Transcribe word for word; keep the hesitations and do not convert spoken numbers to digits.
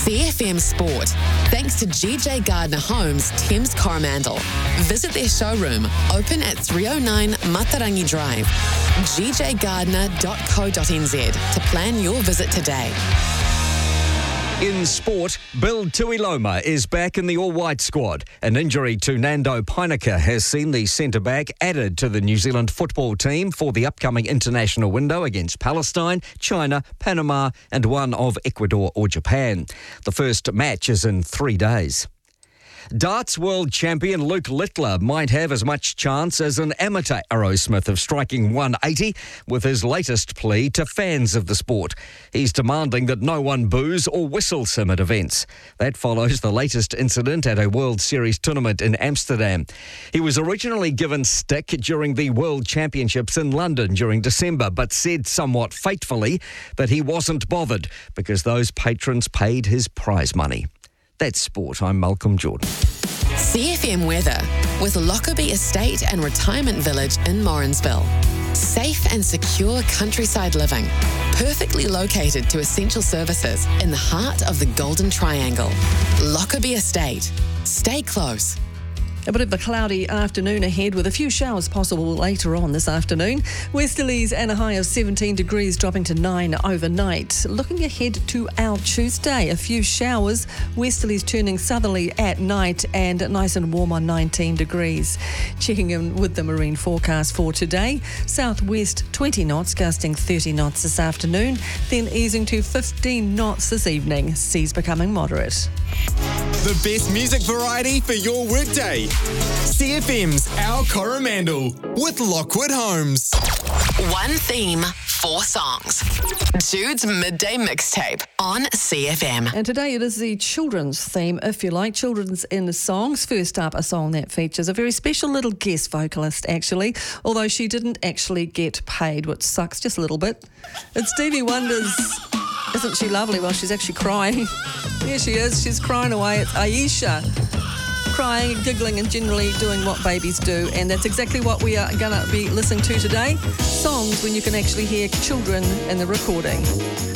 C F M Sport. Thanks to G J Gardner Homes, Thames Coromandel. Visit their showroom, open at three oh nine Matarangi Drive. g j gardner dot co dot n z to plan your visit today. In sport, Bill Tuiloma is back in the all-white squad. An injury to Nando Peineke has seen the centre-back added to the New Zealand football team for the upcoming international window against Palestine, China, Panama and one of Ecuador or Japan. The first match is in three days. Darts world champion Luke Littler might have as much chance as an amateur Arrowsmith of striking one eighty with his latest plea to fans of the sport. He's demanding that no one boos or whistles him at events. That follows the latest incident at a World Series tournament in Amsterdam. He was originally given stick during the World Championships in London during December, but said somewhat fatefully that he wasn't bothered because those patrons paid his prize money. That's sport. I'm Malcolm Jordan. C F M weather with Lockerbie Estate and Retirement Village in Morrinsville. Safe and secure countryside living, perfectly located to essential services in the heart of the Golden Triangle. Lockerbie Estate. Stay close. A bit of a cloudy afternoon ahead with a few showers possible later on this afternoon. Westerlies and a high of seventeen degrees, dropping to nine overnight. Looking ahead to our Tuesday, a few showers. Westerlies turning southerly at night and nice and warm on nineteen degrees. Checking in with the marine forecast for today. Southwest twenty knots, gusting thirty knots this afternoon, then easing to fifteen knots this evening. Seas becoming moderate. The best music variety for your workday. C F M's Our Coromandel with Lockwood Homes. One theme, four songs. Jude's Midday Mixtape on C F M. And today it is the children's theme, if you like, children's in the songs. First up, a song that features a very special little guest vocalist, actually, although she didn't actually get paid, which sucks just a little bit. It's Stevie Wonder's Isn't She Lovely? Well, she's actually crying. There she is, she's crying away. It's Aisha. Crying, giggling and generally doing what babies do, and that's exactly what we are going to be listening to today. Songs when you can actually hear children in the recording.